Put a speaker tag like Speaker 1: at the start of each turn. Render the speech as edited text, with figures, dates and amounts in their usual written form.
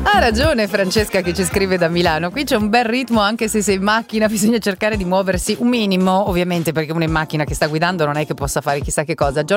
Speaker 1: Ha ragione Francesca che ci scrive da Milano. Qui c'è un bel ritmo, anche se sei in macchina bisogna cercare di muoversi un minimo, ovviamente, perché uno in macchina che sta guidando non è che possa fare chissà che cosa.